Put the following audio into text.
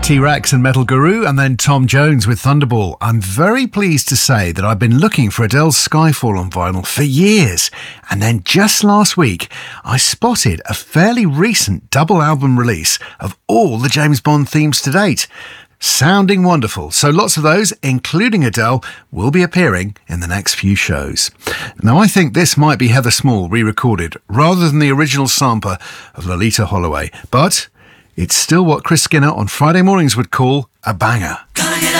T-Rex and Metal Guru, and then Tom Jones with Thunderball. I'm very pleased to say that I've been looking for Adele's Skyfall on vinyl for years, and then just last week I spotted a fairly recent double album release of all the James Bond themes to date. Sounding wonderful, so lots of those, including Adele, will be appearing in the next few shows. Now I think this might be Heather Small re-recorded rather than the original sampler of Lolita Holloway, but it's still what Chris Skinner on Friday mornings would call a banger. Gonna get